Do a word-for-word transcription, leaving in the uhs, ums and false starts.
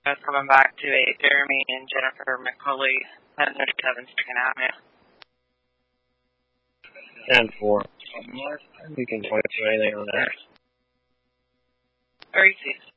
I was coming back to a Jeremy and Jennifer McCulley at thirty-seven Second Avenue. ten four. We can point to anything on there. Or easy.